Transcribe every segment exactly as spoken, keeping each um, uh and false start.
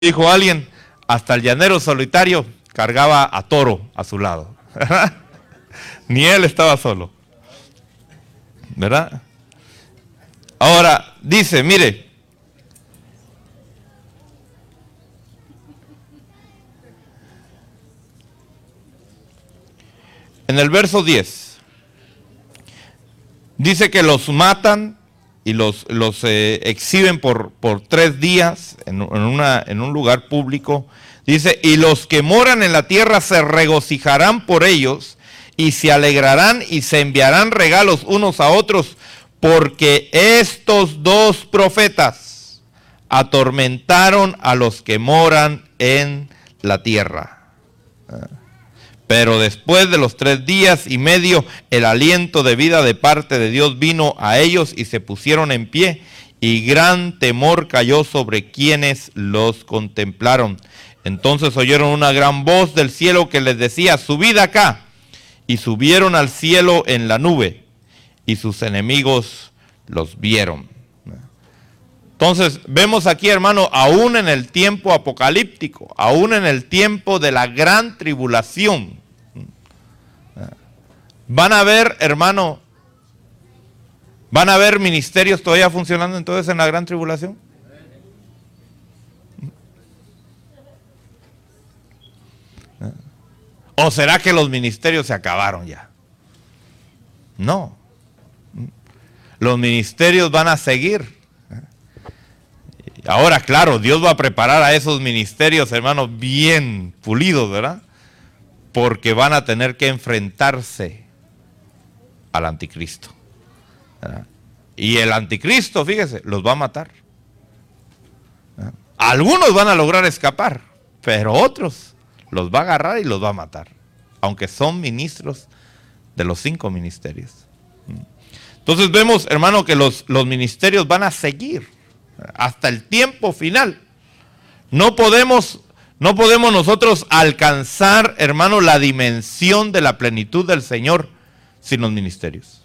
Dijo alguien, hasta el llanero solitario cargaba a toro a su lado. Ni él estaba solo. ¿Verdad? Ahora, dice, mire. En el verso diez. Dice que los matan y los, los eh, exhiben por, por tres días en, en, una, en un lugar público. Dice, y los que moran en la tierra se regocijarán por ellos y se alegrarán y se enviarán regalos unos a otros, porque estos dos profetas atormentaron a los que moran en la tierra. Pero después de los tres días y medio, el aliento de vida de parte de Dios vino a ellos y se pusieron en pie, y gran temor cayó sobre quienes los contemplaron. Entonces oyeron una gran voz del cielo que les decía, subid acá, y subieron al cielo en la nube, y sus enemigos los vieron. Entonces vemos aquí, hermano, aún en el tiempo apocalíptico, aún en el tiempo de la gran tribulación, van a haber, hermano, van a haber ministerios todavía funcionando entonces en la gran tribulación. ¿O será que los ministerios se acabaron ya? No. Los ministerios van a seguir. Ahora, claro, Dios va a preparar a esos ministerios, hermanos, bien pulidos, ¿verdad? Porque van a tener que enfrentarse al anticristo, ¿verdad? Y el anticristo, fíjese, los va a matar, ¿verdad? Algunos van a lograr escapar, pero otros los va a agarrar y los va a matar, aunque son ministros de los cinco ministerios. Entonces vemos, hermano, que los, los ministerios van a seguir hasta el tiempo final. No podemos, no podemos nosotros alcanzar, hermano, la dimensión de la plenitud del Señor sin los ministerios.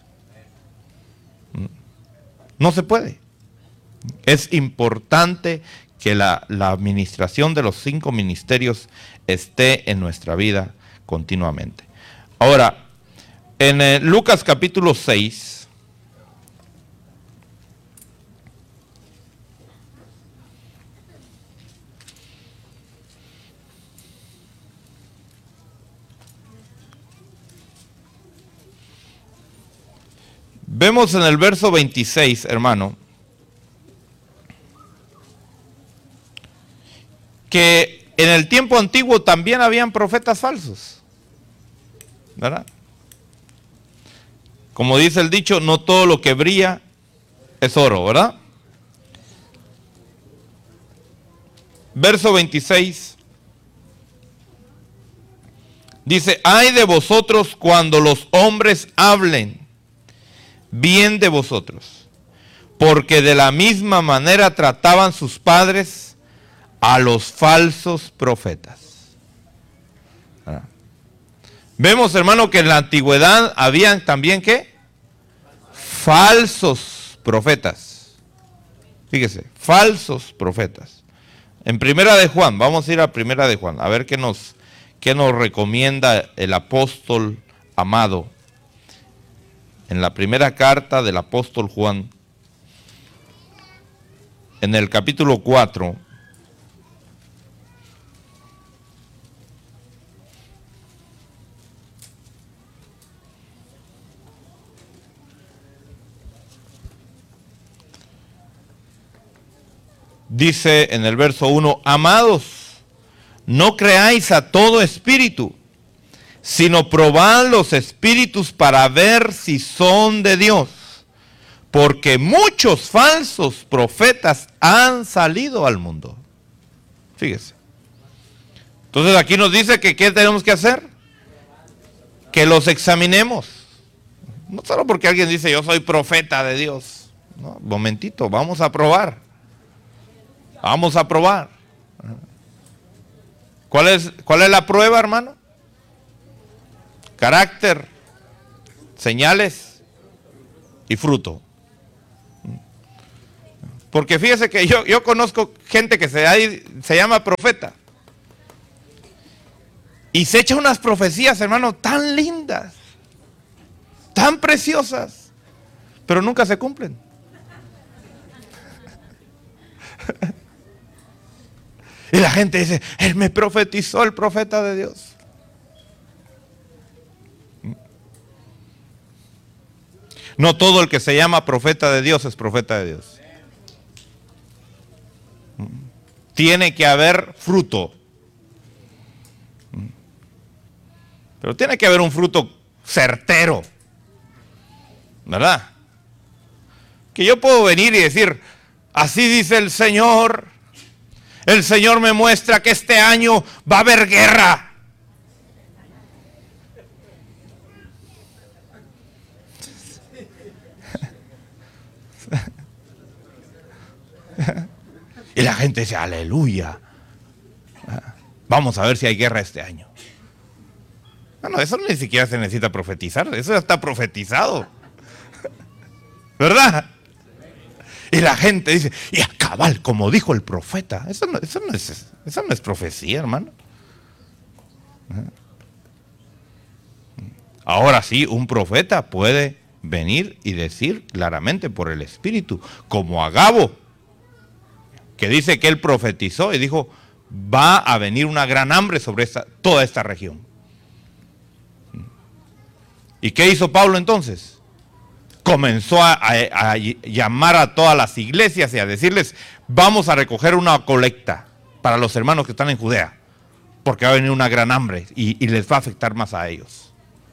No se puede. Es importante que la, la administración de los cinco ministerios esté en nuestra vida continuamente. Ahora, en eh, Lucas capítulo seis, vemos en el verso veintiséis, hermano, que en el tiempo antiguo también habían profetas falsos, ¿verdad? Como dice el dicho, no todo lo que brilla es oro, ¿verdad? Verso veintiséis. Dice, ay de vosotros cuando los hombres hablen bien de vosotros, porque de la misma manera trataban sus padres a los falsos profetas. ¿Ah? Vemos, hermano, que en la antigüedad habían también, ¿qué? Falsos profetas. Fíjese, falsos profetas. En Primera de Juan, vamos a ir a Primera de Juan, a ver qué nos, qué nos recomienda el apóstol amado. En la primera carta del apóstol Juan, en el capítulo cuatro, dice en el verso uno, amados, no creáis a todo espíritu, sino probad los espíritus para ver si son de Dios, porque muchos falsos profetas han salido al mundo. Fíjese. Entonces aquí nos dice que ¿qué tenemos que hacer? Que los examinemos. No solo porque alguien dice yo soy profeta de Dios. No, momentito, vamos a probar. Vamos a probar. ¿Cuál es, cuál es la prueba, hermano? Carácter, señales y fruto. Porque fíjese que yo, yo conozco gente que se, se llama profeta. Y se echa unas profecías, hermano, tan lindas, tan preciosas, pero nunca se cumplen. Y la gente dice, él me profetizó, el profeta de Dios. No todo el que se llama profeta de Dios es profeta de Dios. Tiene que haber fruto. Pero tiene que haber un fruto certero, ¿verdad? Que yo puedo venir y decir, así dice el Señor, el Señor me muestra que este año va a haber guerra. Y la gente dice, aleluya, vamos a ver si hay guerra este año. Bueno, eso ni siquiera se necesita profetizar, eso ya está profetizado, ¿verdad? Y la gente dice, y a cabal, como dijo el profeta. Eso no, eso no, es, eso no es profecía, hermano. Ahora sí, un profeta puede venir y decir claramente por el Espíritu, como Agabo, que dice que él profetizó y dijo, va a venir una gran hambre sobre esta, toda esta región. ¿Y qué hizo Pablo entonces? Comenzó a, a, a llamar a todas las iglesias y a decirles, vamos a recoger una colecta para los hermanos que están en Judea, porque va a venir una gran hambre y, y les va a afectar más a ellos.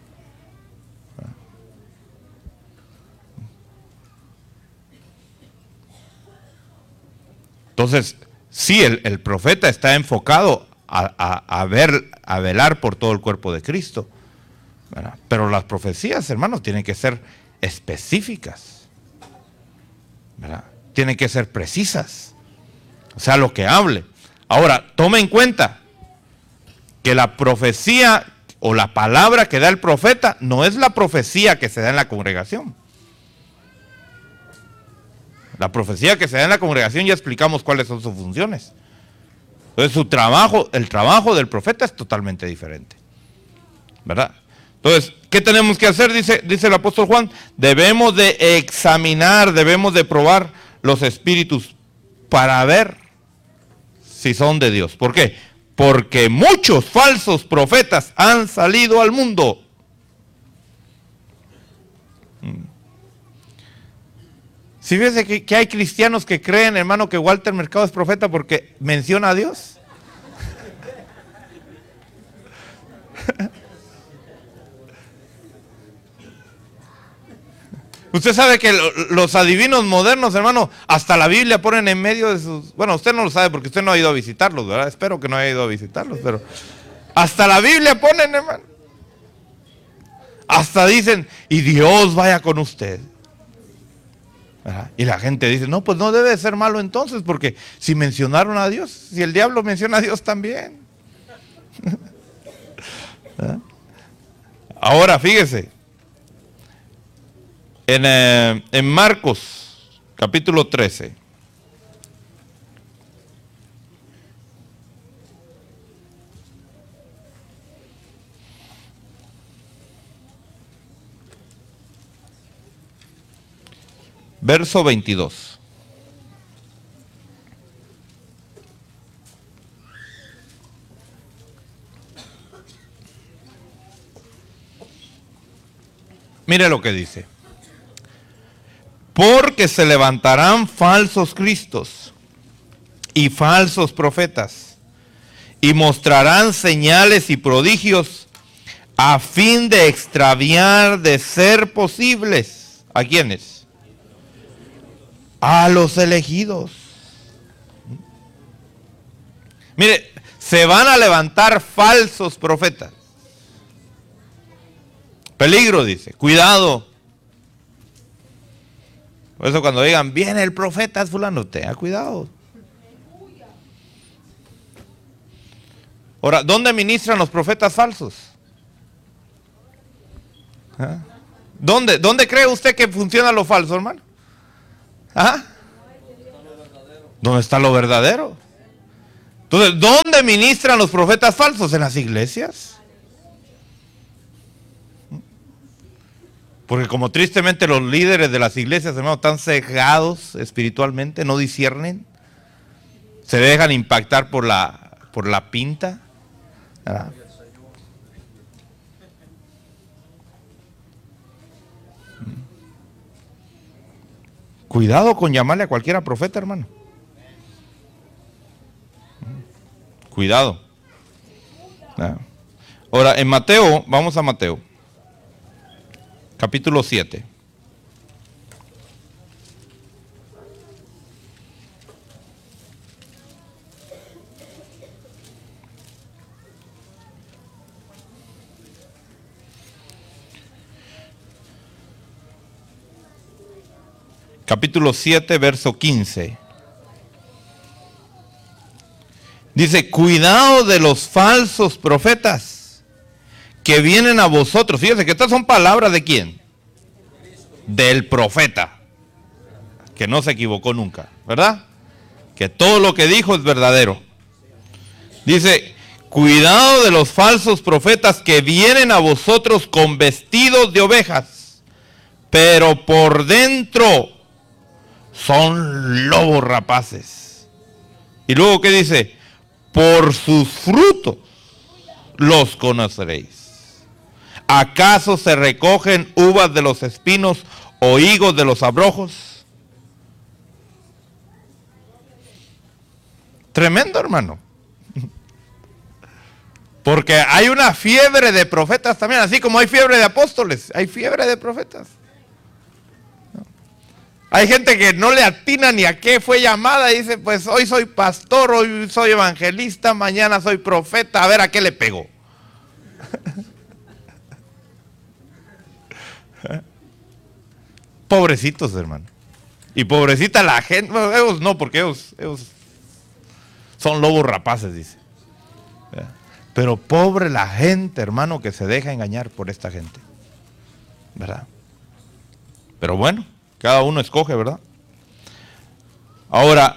Entonces, sí, el, el profeta está enfocado a, a, a, ver, a velar por todo el cuerpo de Cristo, ¿verdad? Pero las profecías, hermanos, tienen que ser específicas, ¿verdad? Tienen que ser precisas, o sea, lo que hable. Ahora, tome en cuenta que la profecía o la palabra que da el profeta no es la profecía que se da en la congregación. La profecía que se da en la congregación ya explicamos cuáles son sus funciones. Entonces su trabajo, el trabajo del profeta es totalmente diferente, ¿verdad? Entonces, ¿qué tenemos que hacer? Dice, dice el apóstol Juan, debemos de examinar, debemos de probar los espíritus para ver si son de Dios. ¿Por qué? Porque muchos falsos profetas han salido al mundo. Si fíjese que, que hay cristianos que creen, hermano, que Walter Mercado es profeta porque menciona a Dios. Usted sabe que los adivinos modernos, hermano, hasta la Biblia ponen en medio de sus... Bueno, usted no lo sabe porque usted no ha ido a visitarlos, ¿verdad? Espero que no haya ido a visitarlos, pero... Hasta la Biblia ponen, hermano. Hasta dicen, y Dios vaya con usted. ¿Verdad? Y la gente dice, no, pues no debe de ser malo entonces, porque si mencionaron a Dios, si el diablo menciona a Dios también. ¿Verdad? Ahora, fíjese. En, eh, en Marcos, capítulo trece. Verso veintidós. Mire lo que dice. Porque se levantarán falsos cristos y falsos profetas y mostrarán señales y prodigios a fin de extraviar de ser posibles. ¿A quiénes? A los elegidos. Mire, se van a levantar falsos profetas. Peligro, dice, cuidado. Por eso cuando digan, viene el profeta, es fulano, tenga cuidado. Ahora, ¿dónde ministran los profetas falsos? ¿Ah? ¿Dónde, ¿Dónde cree usted que funciona lo falso, hermano? ¿Ah? ¿Dónde está lo verdadero? Entonces, ¿dónde ministran los profetas falsos? En las iglesias. Porque como tristemente los líderes de las iglesias, hermano, están cegados espiritualmente, no disciernen, se dejan impactar por la, por la pinta, ¿verdad? Cuidado con llamarle a cualquiera profeta, hermano. Cuidado. Ahora, en Mateo, vamos a Mateo, capítulo siete. Capítulo siete, verso quince. Dice, cuidado de los falsos profetas que vienen a vosotros. Fíjense que estas son palabras de quién. Del profeta, que no se equivocó nunca, ¿verdad? Que todo lo que dijo es verdadero. Dice, cuidado de los falsos profetas que vienen a vosotros con vestidos de ovejas, pero por dentro son lobos rapaces. Y luego, ¿qué dice? Por sus frutos los conoceréis. ¿Acaso se recogen uvas de los espinos o higos de los abrojos? Tremendo, hermano. Porque hay una fiebre de profetas también, así como hay fiebre de apóstoles, hay fiebre de profetas. Hay gente que no le atina ni a qué fue llamada y dice, pues hoy soy pastor, hoy soy evangelista, mañana soy profeta, a ver a qué le pegó. Pobrecitos, hermano. Y pobrecita la gente, bueno, ellos no, porque ellos, ellos son lobos rapaces, dice. Pero pobre la gente, hermano, que se deja engañar por esta gente, ¿verdad? Pero bueno, cada uno escoge, ¿verdad? Ahora,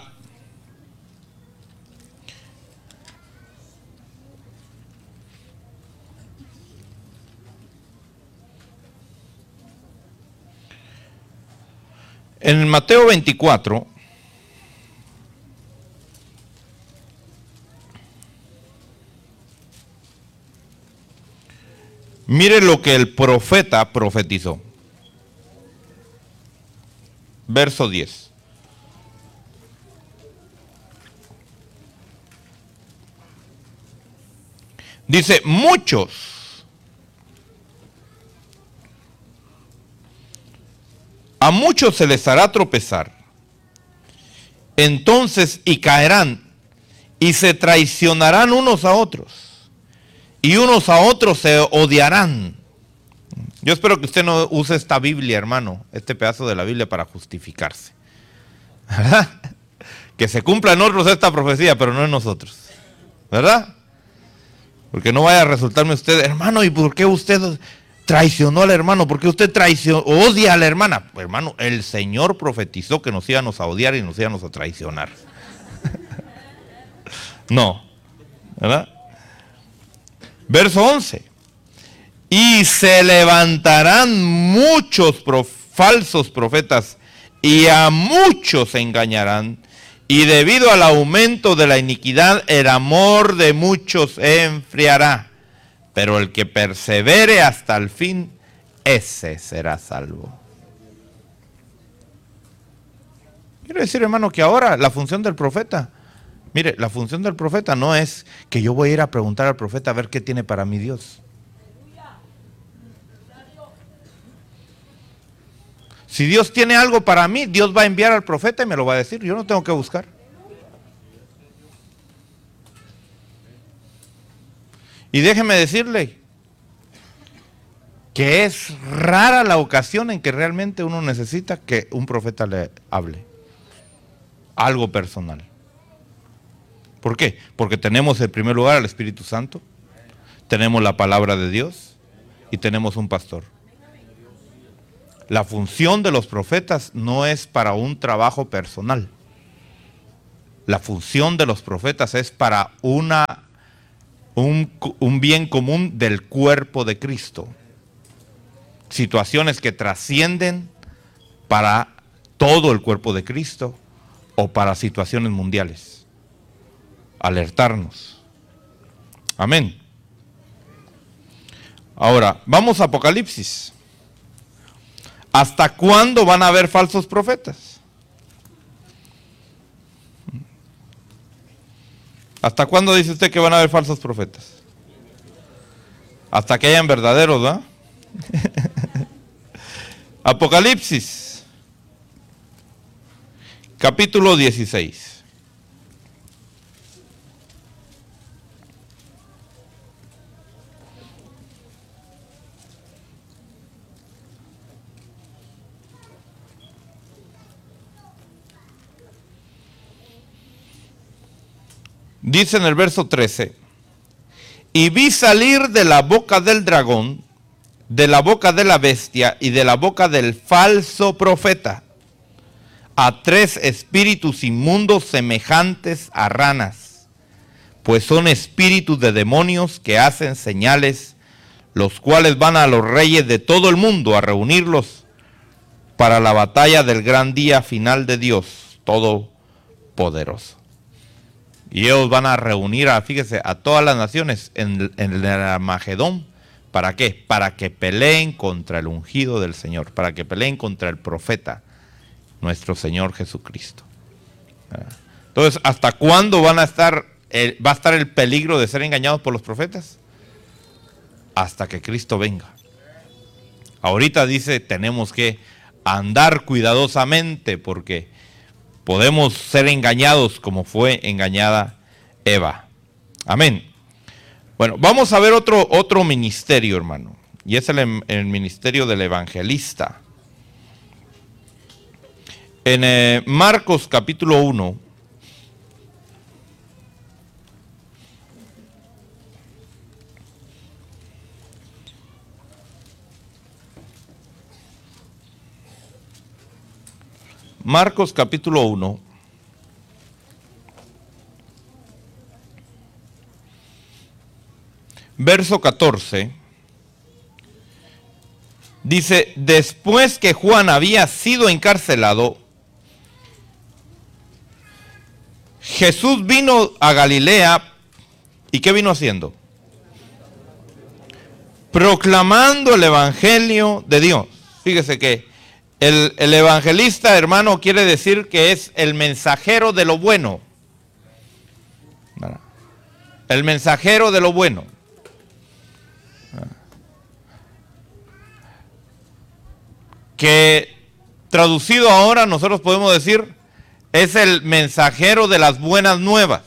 en Mateo veinticuatro, mire lo que el profeta profetizó. Verso diez. Dice, muchos, a muchos se les hará tropezar, entonces y caerán, y se traicionarán unos a otros, y unos a otros se odiarán. Yo espero que usted no use esta Biblia, hermano, este pedazo de la Biblia para justificarse. ¿Verdad? Que se cumpla en otros esta profecía, pero no en nosotros. ¿Verdad? Porque no vaya a resultarme usted, hermano, ¿y por qué usted traicionó al hermano? ¿Por qué usted traicionó, odia a la hermana? Pues, hermano, el Señor profetizó que nos íbamos a odiar y nos íbamos a traicionar. No. ¿Verdad? Verso once. Y se levantarán muchos prof- falsos profetas y a muchos engañarán, y debido al aumento de la iniquidad el amor de muchos se enfriará, pero el que persevere hasta el fin, ese será salvo. Quiero decir, hermano, que ahora la función del profeta, mire, la función del profeta no es que yo voy a ir a preguntar al profeta a ver qué tiene para mí Dios. Si Dios tiene algo para mí, Dios va a enviar al profeta y me lo va a decir. Yo no tengo que buscar. Y déjeme decirle que es rara la ocasión en que realmente uno necesita que un profeta le hable algo personal. ¿Por qué? Porque tenemos en primer lugar al Espíritu Santo, tenemos la palabra de Dios y tenemos un pastor. La función de los profetas no es para un trabajo personal. La función de los profetas es para una, un, un bien común del cuerpo de Cristo. Situaciones que trascienden para todo el cuerpo de Cristo o para situaciones mundiales. Alertarnos. Amén. Ahora, vamos a Apocalipsis. ¿Hasta cuándo van a haber falsos profetas? ¿Hasta cuándo dice usted que van a haber falsos profetas? Hasta que hayan verdaderos, ¿verdad? Apocalipsis, capítulo dieciséis. Dice en el verso trece, y vi salir de la boca del dragón, de la boca de la bestia y de la boca del falso profeta, a tres espíritus inmundos semejantes a ranas, pues son espíritus de demonios que hacen señales, los cuales van a los reyes de todo el mundo a reunirlos para la batalla del gran día final de Dios Todopoderoso. Y ellos van a reunir, a, fíjese, a todas las naciones en, en el Armagedón. ¿Para qué? Para que peleen contra el ungido del Señor, para que peleen contra el profeta, nuestro Señor Jesucristo. Entonces, ¿hasta cuándo van a estar, eh, va a estar el peligro de ser engañados por los profetas? Hasta que Cristo venga. Ahorita dice, tenemos que andar cuidadosamente porque podemos ser engañados como fue engañada Eva. Amén. Bueno, vamos a ver otro, otro ministerio, hermano. Y es el, el ministerio del evangelista. En eh, Marcos capítulo uno. Marcos capítulo uno. Verso catorce. Dice, después que Juan había sido encarcelado, Jesús vino a Galilea. ¿Y qué vino haciendo? Proclamando el evangelio de Dios. Fíjese que El, el evangelista, hermano, quiere decir que es el mensajero de lo bueno. El mensajero de lo bueno. Que traducido ahora nosotros podemos decir es el mensajero de las buenas nuevas.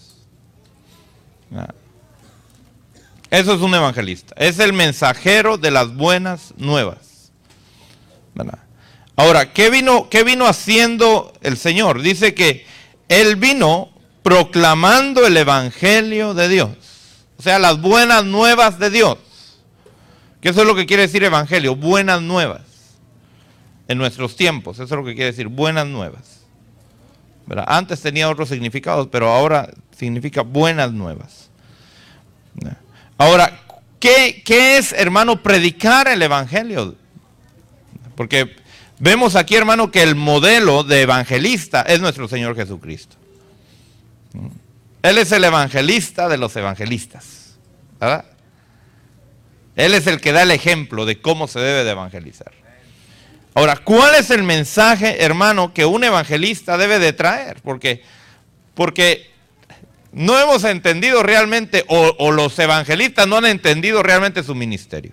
Eso es un evangelista. Es el mensajero de las buenas nuevas. ¿Verdad? Ahora, ¿qué vino, qué vino haciendo el Señor? Dice que Él vino proclamando el evangelio de Dios. O sea, las buenas nuevas de Dios. Que eso es lo que quiere decir evangelio, buenas nuevas. En nuestros tiempos, eso es lo que quiere decir, buenas nuevas. ¿Verdad? Antes tenía otros significados, pero ahora significa buenas nuevas. Ahora, ¿qué, qué es, hermano, predicar el evangelio? Porque vemos aquí, hermano, que el modelo de evangelista es nuestro Señor Jesucristo. Él es el evangelista de los evangelistas, ¿verdad? Él es el que da el ejemplo de cómo se debe de evangelizar. Ahora, ¿cuál es el mensaje, hermano, que un evangelista debe de traer? Porque, porque no hemos entendido realmente, o, o los evangelistas no han entendido realmente su ministerio.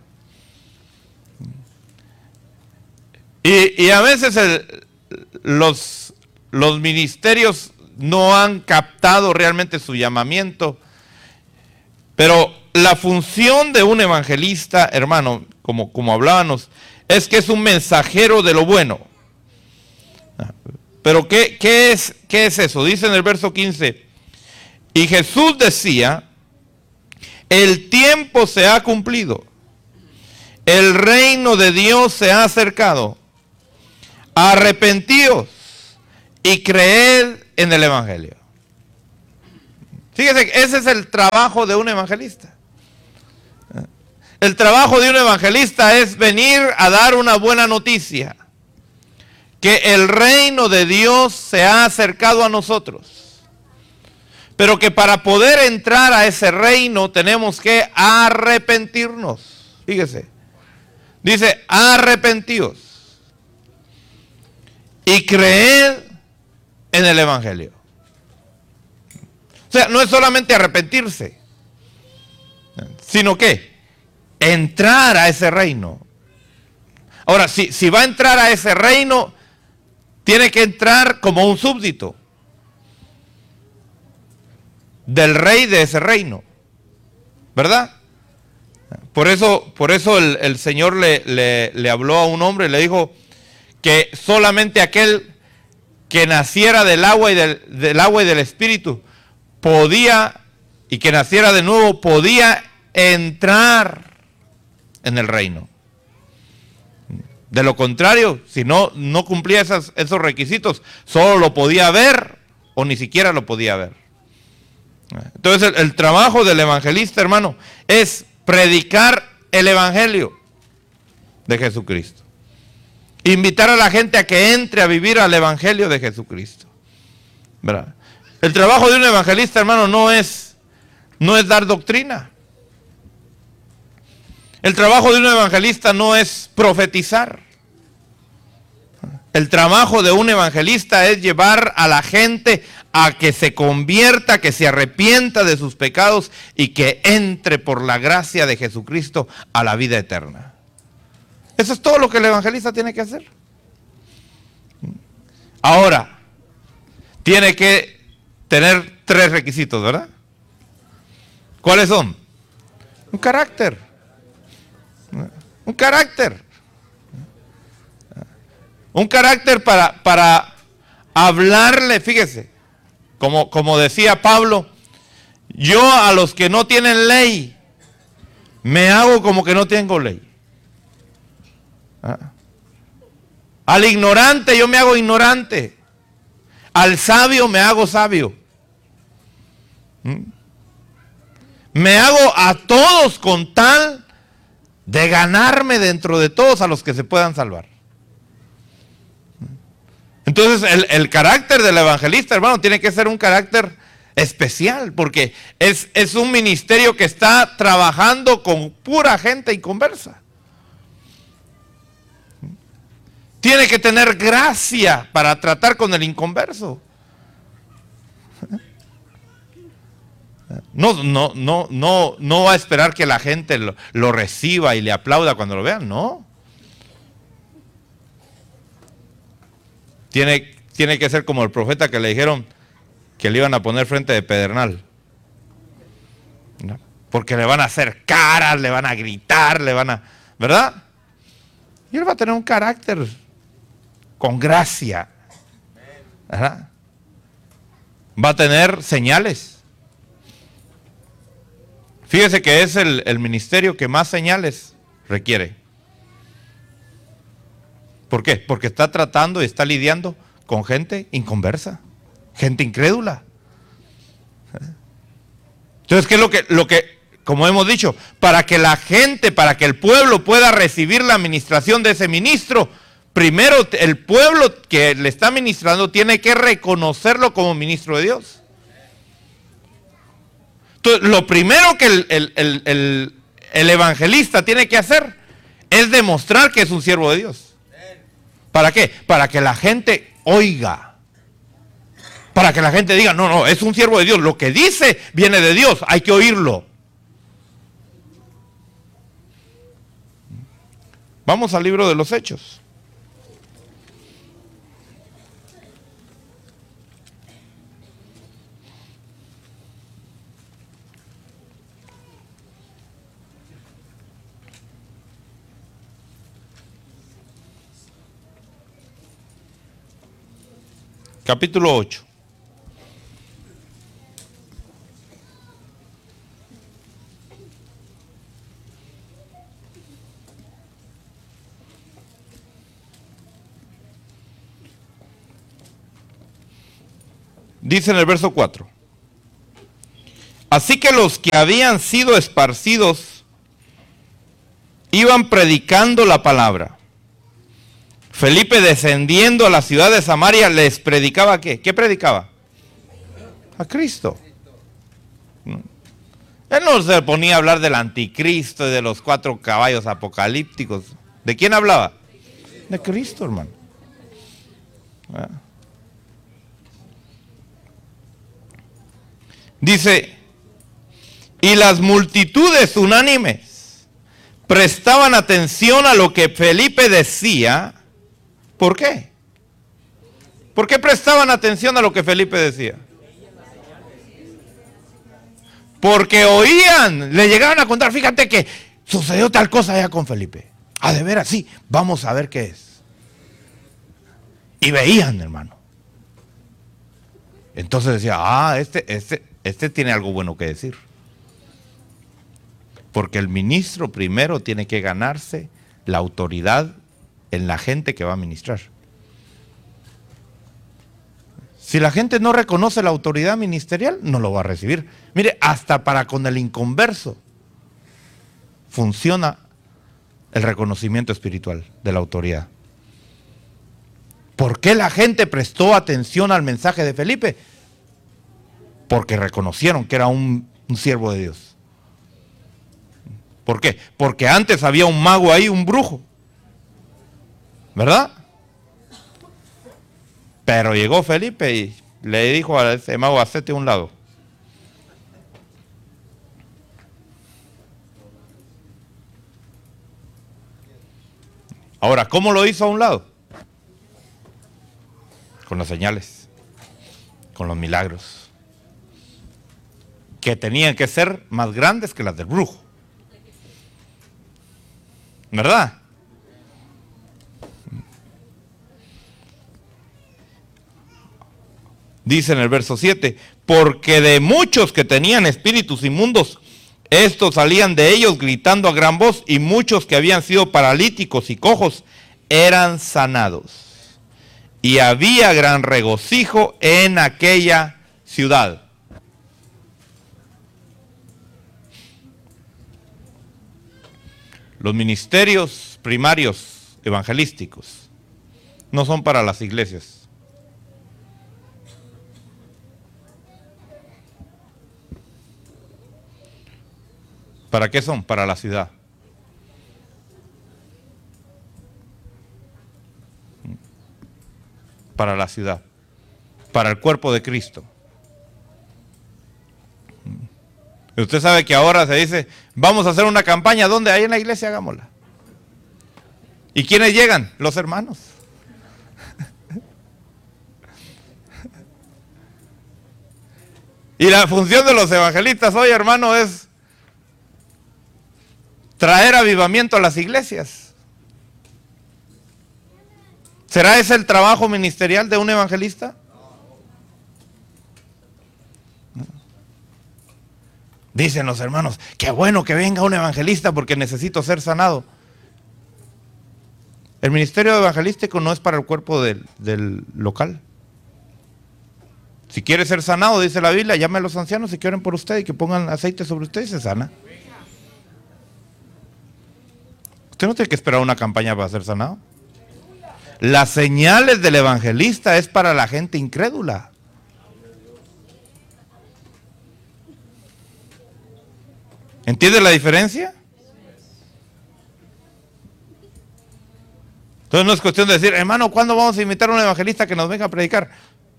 Y, y a veces el, los, los ministerios no han captado realmente su llamamiento, pero la función de un evangelista, hermano, como, como hablábamos, es que es un mensajero de lo bueno. Pero ¿qué, qué, es, ¿qué es eso? Dice en el verso quince, y Jesús decía, el tiempo se ha cumplido, el reino de Dios se ha acercado, arrepentíos y creed en el evangelio. Fíjese, ese es el trabajo de un evangelista. El trabajo de un evangelista es venir a dar una buena noticia. Que el reino de Dios se ha acercado a nosotros. Pero que para poder entrar a ese reino tenemos que arrepentirnos. Fíjese. Dice, arrepentíos. Y creed en el evangelio. O sea, no es solamente arrepentirse, sino que entrar a ese reino. Ahora, si, si va a entrar a ese reino, tiene que entrar como un súbdito del rey de ese reino, ¿verdad? Por eso, por eso el, el Señor le, le, le habló a un hombre y le dijo que solamente aquel que naciera del agua y del, del agua y del Espíritu podía, y que naciera de nuevo, podía entrar en el reino. De lo contrario, si no, no cumplía esas, esos requisitos, solo lo podía ver o ni siquiera lo podía ver. Entonces el, el trabajo del evangelista, hermano, es predicar el evangelio de Jesucristo. Invitar a la gente a que entre a vivir al evangelio de Jesucristo. ¿Verdad? El trabajo de un evangelista, hermano, no es, no es dar doctrina. El trabajo de un evangelista no es profetizar. El trabajo de un evangelista es llevar a la gente a que se convierta, que se arrepienta de sus pecados y que entre por la gracia de Jesucristo a la vida eterna. Eso es todo lo que el evangelista tiene que hacer. Ahora, tiene que tener tres requisitos, ¿verdad? ¿Cuáles son? Un carácter. Un carácter. Un carácter para, para hablarle, fíjese, como, como decía Pablo, yo a los que no tienen ley, me hago como que no tengo ley. Al ignorante yo me hago ignorante. Al sabio me hago sabio. Me hago a todos con tal de ganarme dentro de todos a los que se puedan salvar. Entonces el, el carácter del evangelista, hermano, tiene que ser un carácter especial, porque es, es un ministerio que está trabajando con pura gente inconversa. Tiene que tener gracia para tratar con el inconverso. No, no, no, no, no va a esperar que la gente lo, lo reciba y le aplauda cuando lo vean, no. Tiene, tiene que ser como el profeta que le dijeron que le iban a poner frente de pedernal. ¿No? Porque le van a hacer caras, le van a gritar, le van a... ¿verdad? Y él va a tener un carácter con gracia. ¿Verdad? Va a tener señales. Fíjese que es el, el ministerio que más señales requiere. ¿Por qué? Porque está tratando y está lidiando con gente inconversa, gente incrédula. Entonces, ¿qué es lo que, lo que, como hemos dicho, para que la gente, para que el pueblo pueda recibir la administración de ese ministro, primero el pueblo que le está ministrando tiene que reconocerlo como ministro de Dios. Entonces, lo primero que el, el, el, el, el evangelista tiene que hacer es demostrar que es un siervo de Dios. ¿Para qué? Para que la gente oiga. Para que la gente diga, no, no, es un siervo de Dios. Lo que dice viene de Dios, hay que oírlo. Vamos al libro de los Hechos. Capítulo ocho. Dice en el verso cuatro. Así que los que habían sido esparcidos iban predicando la palabra. Felipe, descendiendo a la ciudad de Samaria, les predicaba ¿qué? ¿Qué predicaba? A Cristo. Él no se ponía a hablar del anticristo y de los cuatro caballos apocalípticos. ¿De quién hablaba? De Cristo, hermano. ¿Ah? Dice, y las multitudes unánimes prestaban atención a lo que Felipe decía. ¿Por qué? ¿Por qué prestaban atención a lo que Felipe decía? Porque oían, le llegaban a contar, fíjate que sucedió tal cosa allá con Felipe. Ah, de veras, sí, vamos a ver qué es. Y veían, hermano. Entonces decía, ah, este, este, este tiene algo bueno que decir. Porque el ministro primero tiene que ganarse la autoridad en la gente que va a ministrar. Si la gente no reconoce la autoridad ministerial, no lo va a recibir. Mire, hasta para con el inconverso funciona el reconocimiento espiritual de la autoridad. ¿Por qué la gente prestó atención al mensaje de Felipe? Porque reconocieron que era un, un siervo de Dios. ¿Por qué? Porque antes había un mago ahí, un brujo. ¿Verdad? Pero llegó Felipe y le dijo a ese mago, hacete a un lado. Ahora, ¿cómo lo hizo a un lado? Con las señales, con los milagros, que tenían que ser más grandes que las del brujo. ¿Verdad? Dice en el verso siete, porque de muchos que tenían espíritus inmundos, estos salían de ellos gritando a gran voz, y muchos que habían sido paralíticos y cojos eran sanados. Y había gran regocijo en aquella ciudad. Los ministerios primarios evangelísticos no son para las iglesias. ¿Para qué son? Para la ciudad. Para la ciudad. Para el cuerpo de Cristo. Y usted sabe que ahora se dice, vamos a hacer una campaña, ¿dónde? Ahí en la iglesia, hagámosla. ¿Y quiénes llegan? Los hermanos. Y la función de los evangelistas hoy, hermano, es traer avivamiento a las iglesias. ¿Será ese el trabajo ministerial de un evangelista? Dicen los hermanos, qué bueno que venga un evangelista porque necesito ser sanado. El ministerio evangelístico no es para el cuerpo del, del local. Si quiere ser sanado, dice la Biblia, llame a los ancianos y que oren por usted y que pongan aceite sobre usted y se sana. Usted no tiene que esperar una campaña para ser sanado. Las señales del evangelista es para la gente incrédula. ¿Entiende la diferencia? Entonces no es cuestión de decir, hermano, ¿cuándo vamos a invitar a un evangelista que nos venga a predicar?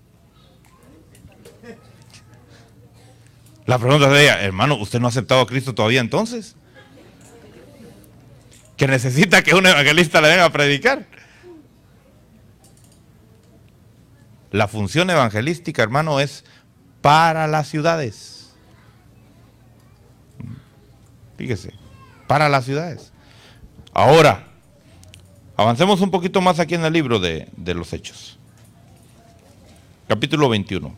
La pregunta es de ella, hermano, ¿usted no ha aceptado a Cristo todavía entonces? Que necesita que un evangelista le venga a predicar. La función evangelística, hermano, es para las ciudades. Fíjese, para las ciudades. Ahora, avancemos un poquito más aquí en el libro de, de los Hechos. Capítulo veintiuno.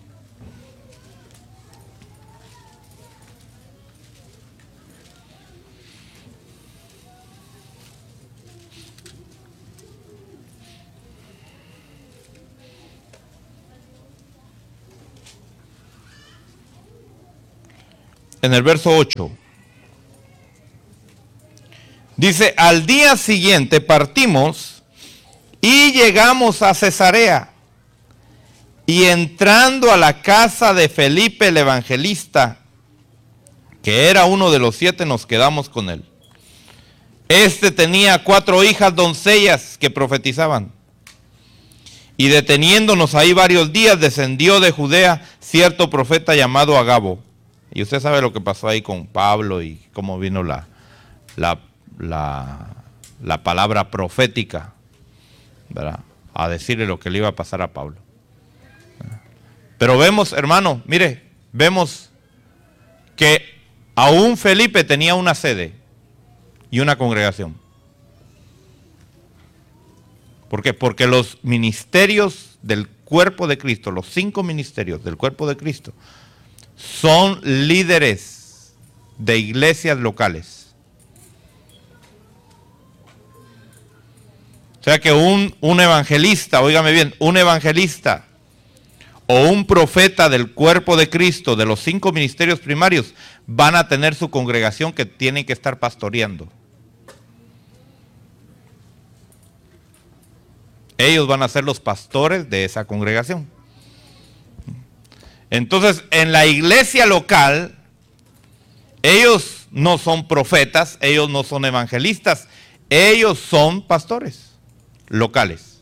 en el verso ocho. Dice, al día siguiente partimos y llegamos a Cesarea. Y entrando a la casa de Felipe el evangelista, que era uno de los siete, nos quedamos con él. Este tenía cuatro hijas doncellas que profetizaban. Y deteniéndonos ahí varios días, descendió de Judea cierto profeta llamado Agabo. Y usted sabe lo que pasó ahí con Pablo y cómo vino la, la, la, la palabra profética, ¿verdad?, a decirle lo que le iba a pasar a Pablo. Pero vemos, hermano, mire, vemos que aún Felipe tenía una sede y una congregación. ¿Por qué? Porque los ministerios del cuerpo de Cristo, los cinco ministerios del cuerpo de Cristo, son líderes de iglesias locales. O sea que un, un evangelista, óigame bien, un evangelista o un profeta del cuerpo de Cristo, de los cinco ministerios primarios, van a tener su congregación que tienen que estar pastoreando. Ellos van a ser los pastores de esa congregación. Entonces, en la iglesia local, ellos no son profetas, ellos no son evangelistas, ellos son pastores locales.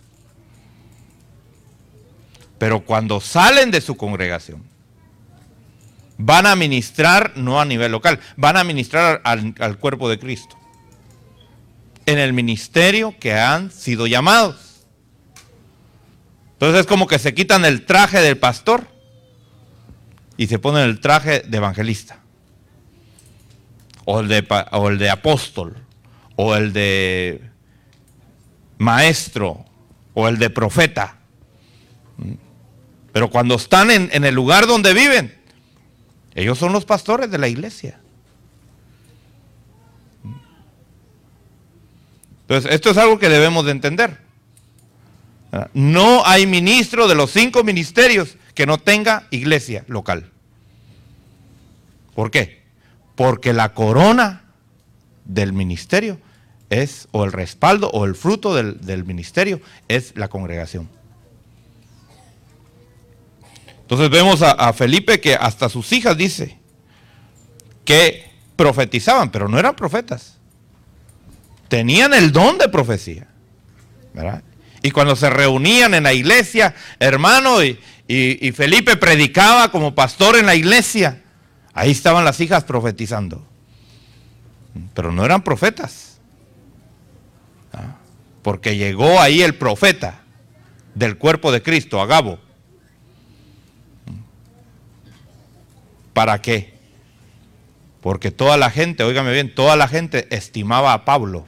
Pero cuando salen de su congregación, van a ministrar no a nivel local, van a ministrar al, al cuerpo de Cristo, en el ministerio que han sido llamados. Entonces es como que se quitan el traje del pastor y se ponen el traje de evangelista, o el de, o el de apóstol, o el de maestro, o el de profeta. Pero cuando están en, en el lugar donde viven, ellos son los pastores de la iglesia. Entonces esto es algo que debemos de entender. No hay ministro de los cinco ministerios que no tenga iglesia local. ¿Por qué? Porque la corona del ministerio es, o el respaldo, o el fruto del, del ministerio, es la congregación. Entonces vemos a, a Felipe que hasta sus hijas dice que profetizaban, pero no eran profetas. Tenían el don de profecía, ¿verdad? Y cuando se reunían en la iglesia, hermano, y, y, y Felipe predicaba como pastor en la iglesia, ahí estaban las hijas profetizando. Pero no eran profetas. ¿Ah? Porque llegó ahí el profeta del cuerpo de Cristo, Agabo. ¿Para qué? Porque toda la gente, óigame bien, toda la gente estimaba a Pablo.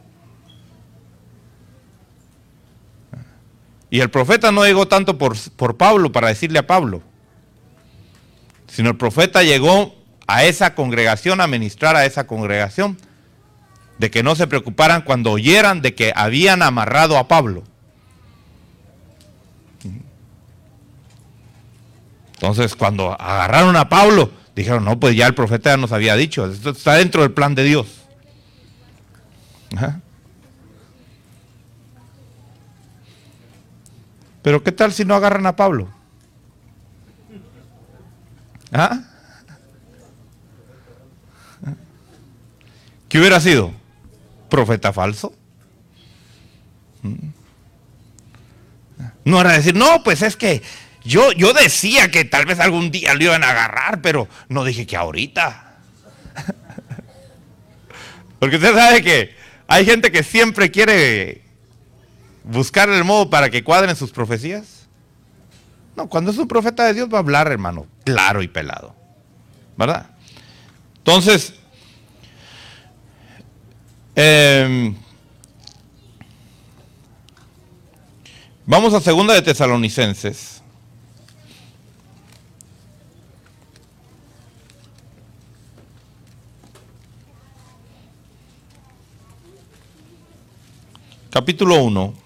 Y el profeta no llegó tanto por, por Pablo para decirle a Pablo, sino el profeta llegó a esa congregación, a ministrar a esa congregación, de que no se preocuparan cuando oyeran de que habían amarrado a Pablo. Entonces, cuando agarraron a Pablo, dijeron, no, pues ya el profeta ya nos había dicho, esto está dentro del plan de Dios. Ajá. Pero ¿qué tal si no agarran a Pablo? ¿Ah? ¿Qué hubiera sido? ¿Profeta falso? No era decir, no, pues es que yo, yo decía que tal vez algún día lo iban a agarrar, pero no dije que ahorita. Porque usted sabe que hay gente que siempre quiere buscar el modo para que cuadren sus profecías. No, cuando es un profeta de Dios va a hablar, hermano, claro y pelado, ¿verdad? Entonces, eh, vamos a segunda de Tesalonicenses. Capítulo uno.